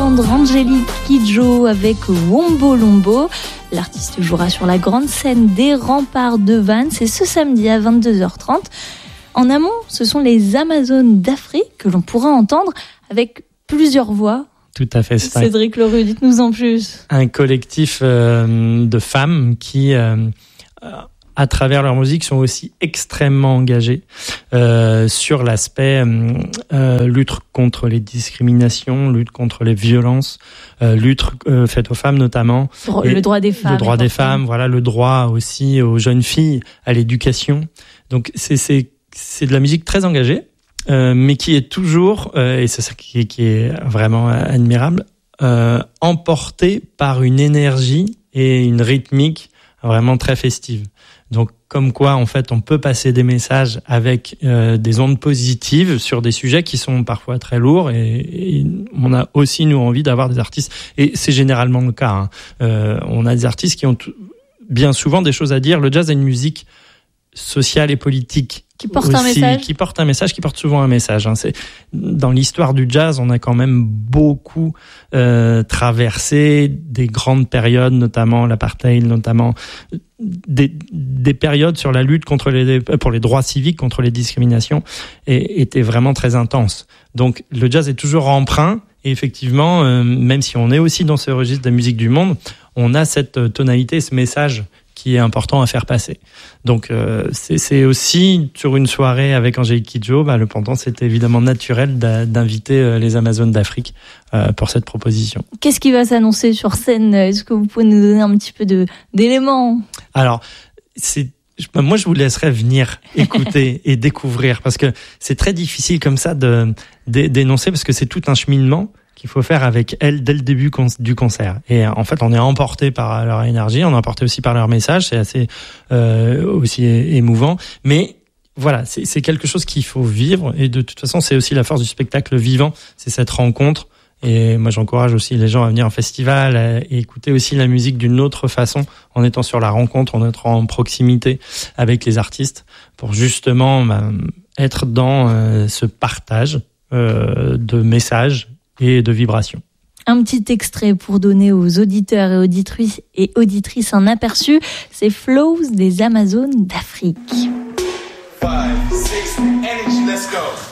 d'entendre Angélique Kidjo avec Wombo Lombo. L'artiste jouera sur la grande scène des Remparts de Vannes. C'est ce samedi à 22h30. En amont, ce sont les Amazones d'Afrique que l'on pourra entendre avec plusieurs voix. Tout à fait. Cédric Leroux, dites-nous en plus. Un collectif de femmes qui, à travers leur musique, sont aussi extrêmement engagées sur l'aspect lutte contre les discriminations, lutte contre les violences, lutte faite aux femmes notamment. Le droit des femmes. Le droit des femmes, voilà, le droit aussi aux jeunes filles, à l'éducation. Donc c'est de la musique très engagée. Mais qui est toujours, et c'est ça qui est vraiment admirable, emporté par une énergie et une rythmique vraiment très festive. Donc, comme quoi, en fait, on peut passer des messages avec des ondes positives sur des sujets qui sont parfois très lourds, et on a aussi, nous, envie d'avoir des artistes, et c'est généralement le cas, hein. On a des artistes qui ont bien souvent des choses à dire. Le jazz est une musique sociale et politique qui porte un message, qui porte souvent un message. Hein. C'est dans l'histoire du jazz, on a quand même beaucoup traversé des grandes périodes, notamment l'apartheid, notamment des périodes sur la lutte pour les droits civiques, contre les discriminations, et étaient vraiment très intenses. Donc le jazz est toujours empreint. Et effectivement, même si on est aussi dans ce registre de la musique du monde, on a cette tonalité, ce message qui est important à faire passer. Donc c'est aussi sur une soirée avec Angélique Kidjo, le pendant, c'était évidemment naturel d'inviter les Amazones d'Afrique pour cette proposition. Qu'est-ce qui va s'annoncer sur scène ? Est-ce que vous pouvez nous donner un petit peu d'éléments ? Alors, moi, je vous laisserai venir écouter et découvrir, parce que c'est très difficile comme ça d'énoncer, parce que c'est tout un cheminement qu'il faut faire avec elles dès le début du concert. Et en fait, on est emporté par leur énergie, on est emporté aussi par leur message, c'est assez aussi émouvant. Mais voilà, c'est quelque chose qu'il faut vivre, et de toute façon, c'est aussi la force du spectacle vivant, c'est cette rencontre. Et moi, j'encourage aussi les gens à venir en festival et écouter aussi la musique d'une autre façon, en étant sur la rencontre, en étant en proximité avec les artistes, pour justement être dans ce partage de messages et de vibrations. Un petit extrait pour donner aux auditeurs et auditrices un aperçu, c'est Flows des Amazones d'Afrique. 5, 6, energy, let's go.